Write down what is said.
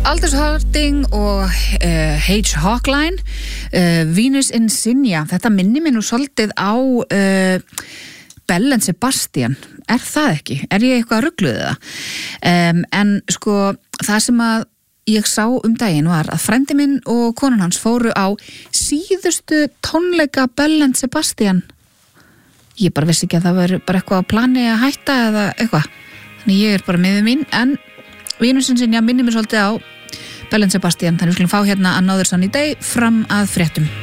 Aldous Harding og H. Hawkline, Venus Insignia. Þetta minnir mér nú svolítið á Belle and Sebastian. Það ekki? Ég eitthvað rugluð það? En sko, það sem að ég sá daginn var að frændi minn og konan hans fóru á síðustu tónleika Belle and Sebastian. Ég bara vissi ekki að það var bara eitthvað á plani að hætta eða eitthvað. Þannig ég bara miður mín, en Venus Insignia minnir mér svolítið á Belle and Sebastian. Þannig við skulum fá hérna Another Sunny Day fram að fréttum.